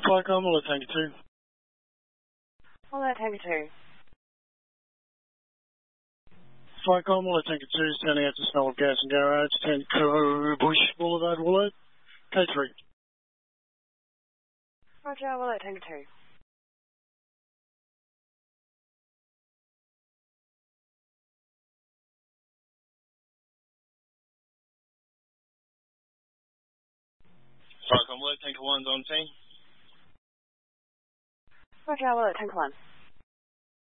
Flycom, Willow Tango 2. Willow Tango 2. Flycom, Willow Tango 2, standing out to smell of gas and garage, 10 Bush Boulevard, Willow, K3. Roger, Willow Tango 2. Flycom, Willow Tango 1's on scene. Roger, Willow Tango 1.